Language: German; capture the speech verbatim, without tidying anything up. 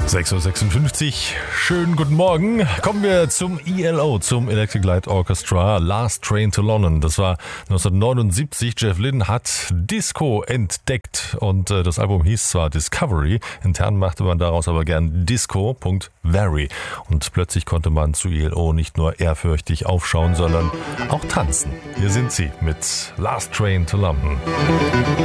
sechs Uhr sechsundfünfzig, schönen guten Morgen. Kommen wir zum E L O, zum Electric Light Orchestra, Last Train to London. Das war neunzehnhundertneunundsiebzig. Jeff Lynne hat Disco entdeckt und äh, das Album hieß zwar Discovery, intern machte man daraus aber gern Disco.Very. Und plötzlich konnte man zu E L O nicht nur ehrfürchtig aufschauen, sondern auch tanzen. Hier sind sie mit Last Train to London.